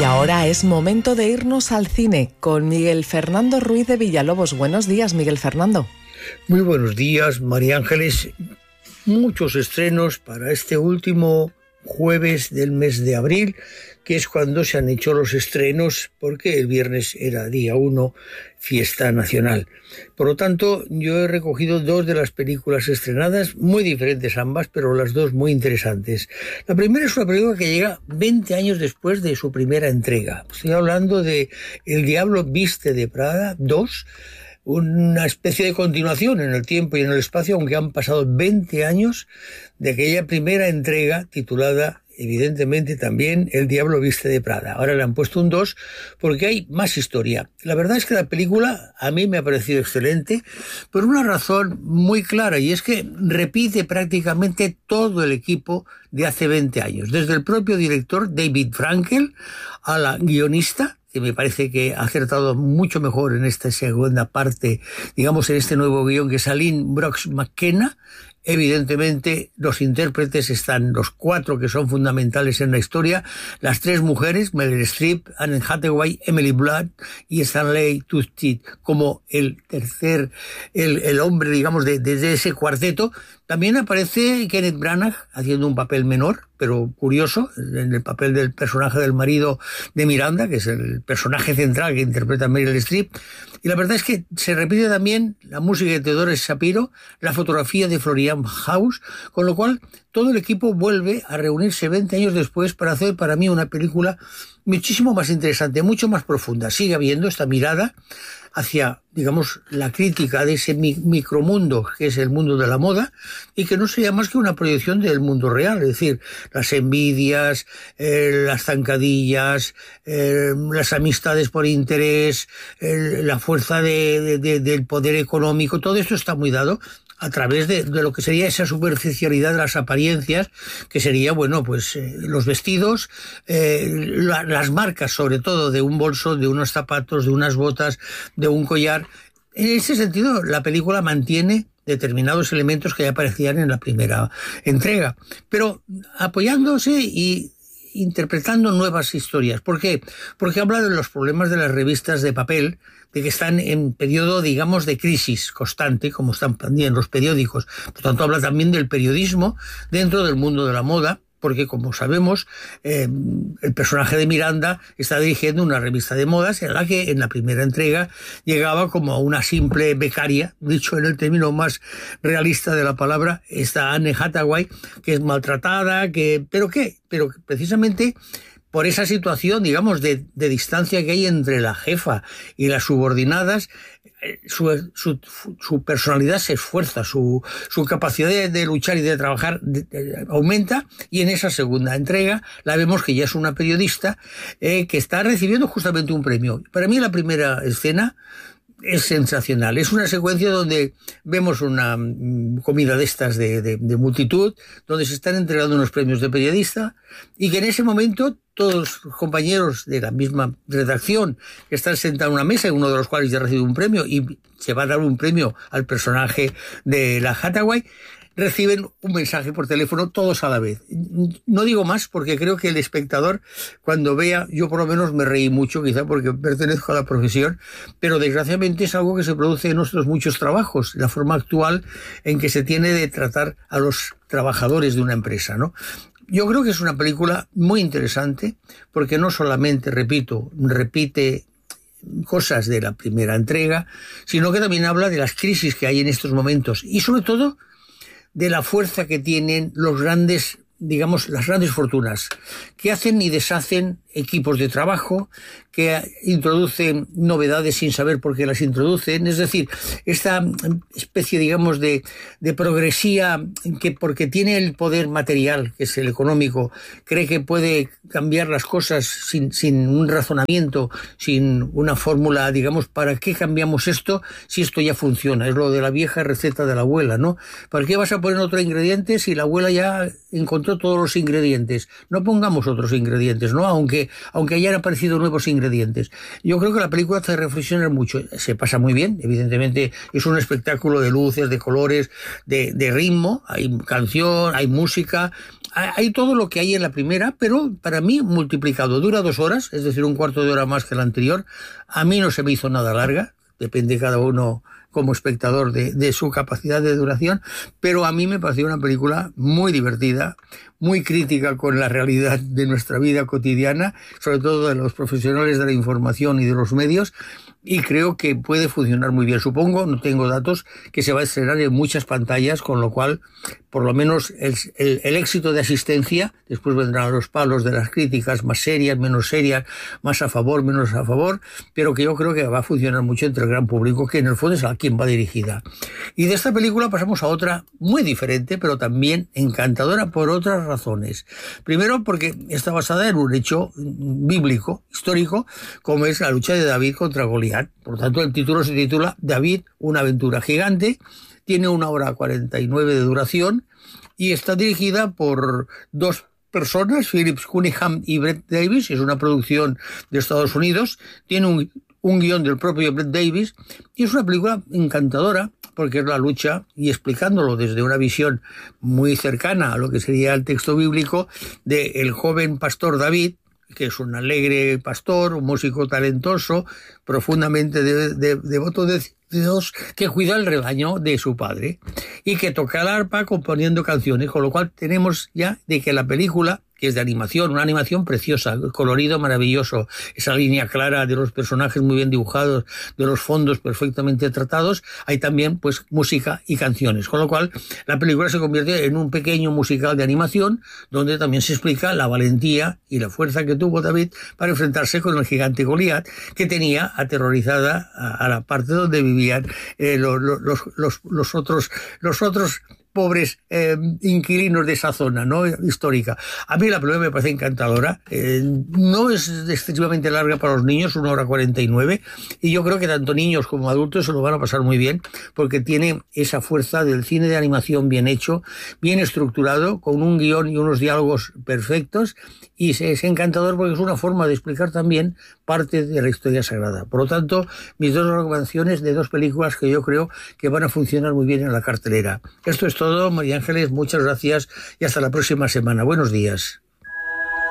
Y ahora es momento de irnos al cine con Miguel Fernando Ruiz de Villalobos. Buenos días, Miguel Fernando. Muy buenos días, María Ángeles. Muchos estrenos para este último jueves del mes de abril, que es cuando se han hecho los estrenos, porque el viernes era día 1, fiesta nacional. Por lo tanto, yo he recogido dos de las películas estrenadas, muy diferentes ambas, pero las dos muy interesantes. La primera es una película que llega 20 años después de su primera entrega. Estoy hablando de El Diablo Viste de Prada 2, una especie de continuación en el tiempo y en el espacio, aunque han pasado 20 años de aquella primera entrega titulada, evidentemente, también El Diablo Viste de Prada. Ahora le han puesto un 2 porque hay más historia. La verdad es que la película a mí me ha parecido excelente por una razón muy clara, y es que repite prácticamente todo el equipo de hace 20 años, desde el propio director David Frankel a la guionista, que me parece que ha acertado mucho mejor en esta segunda parte, digamos, en este nuevo guión, que es Aline Brox McKenna. Evidentemente, los intérpretes están los cuatro que son fundamentales en la historia, las tres mujeres, Meryl Streep, Anne Hathaway, Emily Blunt y Stanley Tucci, como el tercer, el hombre, digamos, de ese cuarteto. También aparece Kenneth Branagh haciendo un papel menor, pero curioso, en el papel del personaje del marido de Miranda, que es el personaje central que interpreta Meryl Streep. Y la verdad es que se repite también la música de Theodore Shapiro, la fotografía de Florian House, con lo cual todo el equipo vuelve a reunirse 20 años después para hacer para mí una película muchísimo más interesante, mucho más profunda. Sigue habiendo esta mirada hacia, digamos, la crítica de ese micromundo que es el mundo de la moda, y que no sería más que una proyección del mundo real, es decir, las envidias, las zancadillas, las amistades por interés, la fuerza del poder económico. Todo esto está muy dado a través de lo que sería esa superficialidad de las apariencias, que sería, bueno, pues los vestidos, las marcas, sobre todo, de un bolso, de unos zapatos, de unas botas, de un collar. En ese sentido, la película mantiene determinados elementos que ya aparecían en la primera entrega, pero apoyándose y interpretando nuevas historias. ¿Por qué? Porque habla de los problemas de las revistas de papel, de que están en periodo, digamos, de crisis constante, como están también los periódicos. Por tanto, habla también del periodismo dentro del mundo de la moda, porque, como sabemos, el personaje de Miranda está dirigiendo una revista de modas en la que en la primera entrega llegaba como una simple becaria, dicho en el término más realista de la palabra, esta Anne Hathaway, que es maltratada, pero precisamente por esa situación, digamos, de distancia que hay entre la jefa y las subordinadas, su personalidad se esfuerza, su capacidad de luchar y de trabajar aumenta, y en esa segunda entrega la vemos que ya es una periodista que está recibiendo justamente un premio. Para mí la primera escena es sensacional. Es una secuencia donde vemos una comida de estas de multitud, donde se están entregando unos premios de periodista, y que en ese momento todos los compañeros de la misma redacción que están sentados en una mesa, uno de los cuales ya ha recibido un premio y se va a dar un premio al personaje de la Hathaway, reciben un mensaje por teléfono todos a la vez. No digo más porque creo que el espectador, cuando vea, yo por lo menos me reí mucho, quizá porque pertenezco a la profesión, pero desgraciadamente es algo que se produce en nuestros muchos trabajos, la forma actual en que se tiene de tratar a los trabajadores de una empresa, ¿no? Yo creo que es una película muy interesante porque no solamente, repite cosas de la primera entrega, sino que también habla de las crisis que hay en estos momentos y, sobre todo, de la fuerza que tienen los grandes, digamos, las grandes fortunas, que hacen y deshacen equipos de trabajo, que introducen novedades sin saber por qué las introducen. Es decir, esta especie, digamos, de progresía que, porque tiene el poder material, que es el económico, cree que puede cambiar las cosas sin un razonamiento, sin una fórmula, digamos, ¿para qué cambiamos esto si esto ya funciona? Es lo de la vieja receta de la abuela, ¿no? ¿Para qué vas a poner otro ingrediente si la abuela ya encontró todos los ingredientes? No pongamos otros ingredientes, ¿no? Aunque hayan aparecido nuevos ingredientes. Yo creo que la película hace reflexionar mucho. Se pasa muy bien, evidentemente es un espectáculo de luces, de colores, de ritmo. Hay canción, hay música, hay todo lo que hay en la primera, pero para mí multiplicado. Dura 2 horas, es decir, un cuarto de hora más que la anterior. A mí no se me hizo nada larga, depende cada uno como espectador de su capacidad de duración, pero a mí me pareció una película muy divertida, muy crítica con la realidad de nuestra vida cotidiana, sobre todo de los profesionales de la información y de los medios, y creo que puede funcionar muy bien. Supongo, no tengo datos, que se va a estrenar en muchas pantallas, con lo cual, por lo menos, el éxito de asistencia, después vendrán los palos de las críticas, más serias, menos serias, más a favor, menos a favor, pero que yo creo que va a funcionar mucho entre el gran público, que en el fondo es a quien va dirigida. Y de esta película pasamos a otra muy diferente, pero también encantadora por otras razones. Primero, porque está basada en un hecho bíblico, histórico, como es la lucha de David contra Goliat. Por lo tanto, el título se titula David, una aventura gigante. Tiene 1 hora 49 de duración y está dirigida por 2 personas, Philip Cunningham y Brett Davis. Es una producción de Estados Unidos. Tiene un guión del propio Brett Davis y es una película encantadora porque es la lucha, y explicándolo desde una visión muy cercana a lo que sería el texto bíblico, del joven pastor David, que es un alegre pastor, un músico talentoso, profundamente devoto de Dios, que cuida el rebaño de su padre y que toca el arpa componiendo canciones, con lo cual tenemos ya de que la película, que es de animación, una animación preciosa, colorido maravilloso, esa línea clara de los personajes muy bien dibujados, de los fondos perfectamente tratados, hay también pues música y canciones, con lo cual la película se convierte en un pequeño musical de animación donde también se explica la valentía y la fuerza que tuvo David para enfrentarse con el gigante Goliat, que tenía aterrorizada a la parte donde vivían los otros pobres inquilinos de esa zona, ¿no?, histórica. A mí la película me parece encantadora. No es excesivamente larga para los niños, 1 hora 49, y yo creo que tanto niños como adultos se lo van a pasar muy bien, porque tiene esa fuerza del cine de animación bien hecho, bien estructurado, con un guión y unos diálogos perfectos, y es encantador porque es una forma de explicar también parte de la historia sagrada. Por lo tanto, mis 2 recomendaciones de 2 películas que yo creo que van a funcionar muy bien en la cartelera. Esto es todo, María Ángeles, muchas gracias y hasta la próxima semana. Buenos días.